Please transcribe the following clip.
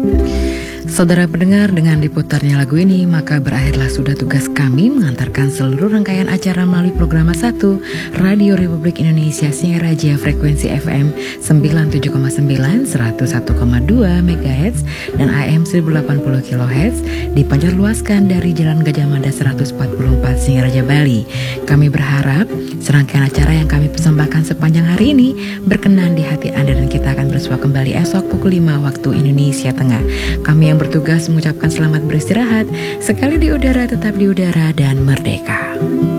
Saudara pendengar, dengan diputarnya lagu ini, maka berakhirlah sudah tugas kami mengantarkan seluruh rangkaian acara melalui program 1 Radio Republik Indonesia Singaraja frekuensi FM 97,9, 101,2 MHz dan AM 1080 kHz dipancar luaskan dari Jalan Gajah Mada 144 Singaraja, Bali. Kami berharap serangkaian acara yang kami persembahkan sepanjang hari ini berkenan di hati Anda dan kita akan bersua kembali esok pukul 5 waktu Indonesia Tengah. Kami yang bertugas mengucapkan selamat beristirahat, sekali di udara tetap di udara dan merdeka.